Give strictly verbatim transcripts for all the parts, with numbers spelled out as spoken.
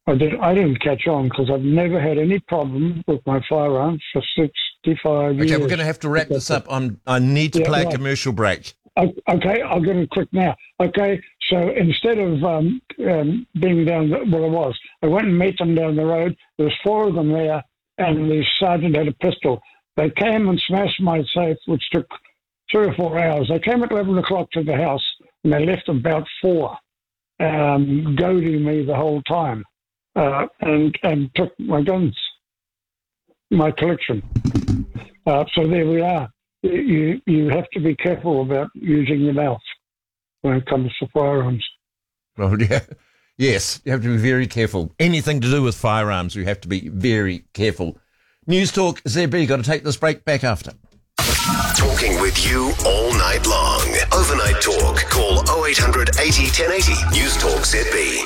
I, did, I didn't catch on because I've never had any problem with my firearms for sixty-five okay, years. Okay, we're going to have to wrap this up. I'm, I need to yeah, play right. a commercial break. Okay, I'll get it quick now. Okay, so instead of um, um, being down, the, well, I was, I went and met them down the road. There was four of them there, and the sergeant had a pistol. They came and smashed my safe, which took three or four hours. They came at eleven o'clock to the house, and they left about four, um, goading me the whole time, uh, and, and took my guns, my collection. Uh, so there we are. You you have to be careful about using your mouth when it comes to firearms. Well, yeah. Yes, you have to be very careful. Anything to do with firearms, you have to be very careful. News Talk Z B, got to take this break, back after. Talking with you all night long. Overnight Talk. Call oh eight hundred eighty, ten eighty. News Talk Z B.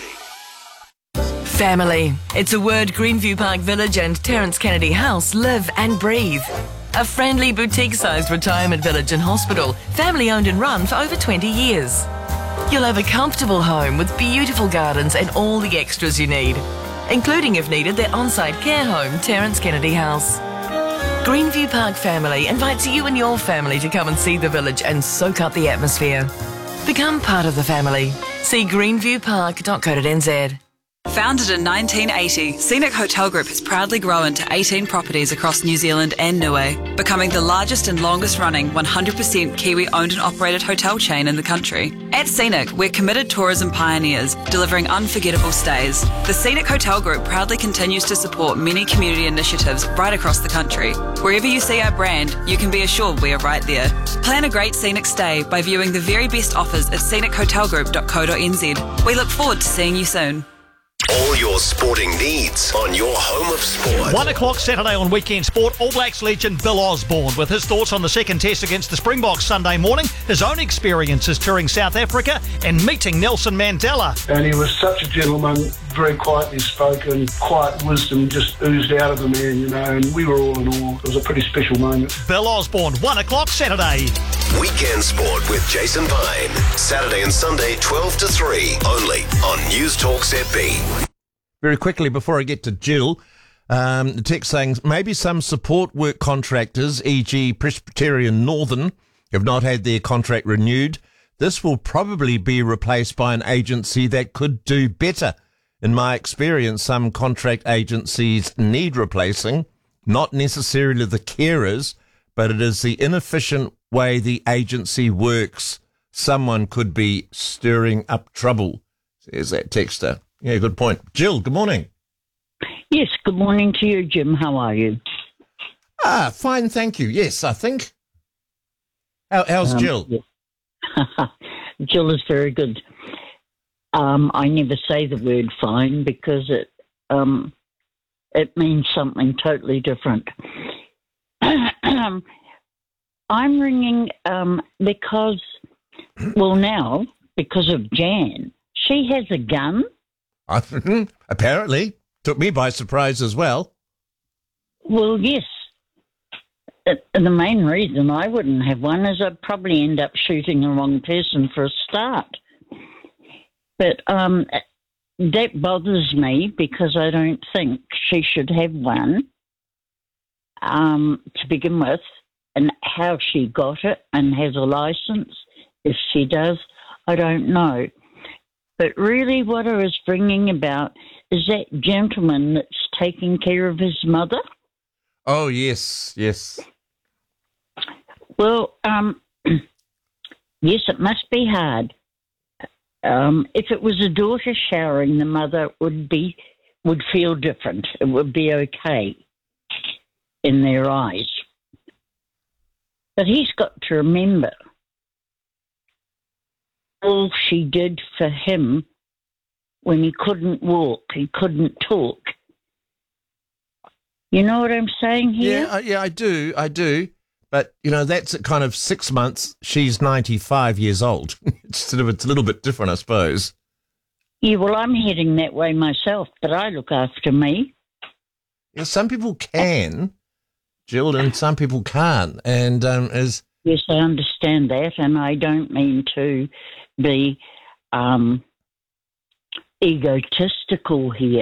Family. It's a word Greenview Park Village and Terence Kennedy House live and breathe. A friendly boutique-sized retirement village and hospital, family-owned and run for over twenty years. You'll have a comfortable home with beautiful gardens and all the extras you need, including, if needed, their on-site care home, Terence Kennedy House. Greenview Park Family invites you and your family to come and see the village and soak up the atmosphere. Become part of the family. See greenview park dot co dot n z. Founded in nineteen eighty, Scenic Hotel Group has proudly grown to eighteen properties across New Zealand and Niue, becoming the largest and longest running one hundred percent Kiwi owned and operated hotel chain in the country. At Scenic, we're committed tourism pioneers, delivering unforgettable stays. The Scenic Hotel Group proudly continues to support many community initiatives right across the country. Wherever you see our brand, you can be assured we are right there. Plan a great scenic stay by viewing the very best offers at scenic hotel group dot co dot n z. We look forward to seeing you soon. All your sporting needs on your home of sport. One o'clock Saturday on Weekend Sport, All Blacks legend Bill Osborne with his thoughts on the second test against the Springboks Sunday morning, his own experiences touring South Africa and meeting Nelson Mandela. And he was such a gentleman, very quietly spoken, quiet wisdom just oozed out of the man, you know, and we were all in awe. It was a pretty special moment. Bill Osborne, one o'clock Saturday. Weekend Sport with Jason Vine. Saturday and Sunday, twelve to three, only on News Talk Z B. Very quickly, before I get to Jill, um, the text saying maybe some support work contractors, for example Presbyterian Northern, have not had their contract renewed. This will probably be replaced by an agency that could do better. In my experience, some contract agencies need replacing, not necessarily the carers, but it is the inefficient way the agency works. Someone could be stirring up trouble, says that texter. Yeah, good point. Jill, good morning. Yes, good morning to you, Jim. How are you? Ah, fine, thank you. Yes, I think. How, how's um, Jill? Yes. Jill is very good. Um, I never say the word fine because it um, it means something totally different. I'm ringing um, because, well, now, because of Jan, she has a gun. Apparently. Took me by surprise as well. Well, yes. It, the main reason I wouldn't have one is I'd probably end up shooting the wrong person for a start. But um, that bothers me because I don't think she should have one um, to begin with. And how she got it and has a license, if she does, I don't know. But really what I was bringing about is that gentleman that's taking care of his mother. Oh, yes, yes. Well, um, yes, it must be hard. Um, if it was a daughter showering, the mother would be would feel different. It would be okay in their eyes. But he's got to remember all she did for him when he couldn't walk, he couldn't talk. You know what I'm saying here? Yeah, yeah, I do, I do. But, you know, that's at kind of six months. She's ninety-five years old. It's sort of, it's a little bit different, I suppose. Yeah, well, I'm heading that way myself, but I look after me. Yeah, some people can, Jill, and some people can't. And um, as yes, I understand that, and I don't mean to be um, egotistical here.